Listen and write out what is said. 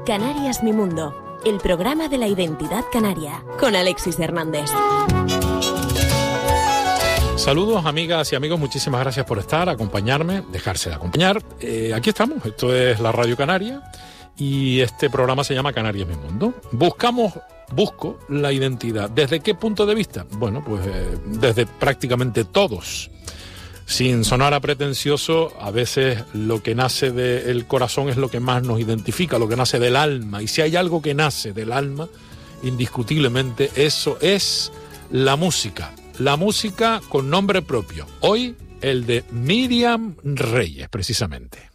Canarias Mi Mundo, el programa de la identidad canaria, con Alexis Hernández. Saludos, amigas y amigos, muchísimas gracias por estar, acompañarme, dejarse de acompañar. Aquí estamos, esto es la Radio Canaria y este programa se llama Canarias Mi Mundo. Busco la identidad. ¿Desde qué punto de vista? Bueno, pues desde prácticamente todos. Sin sonar a pretencioso, a veces lo que nace del corazón es lo que más nos identifica, lo que nace del alma. Y si hay algo que nace del alma, indiscutiblemente eso es la música. La música con nombre propio. Hoy, el de Miriam Reyes, precisamente.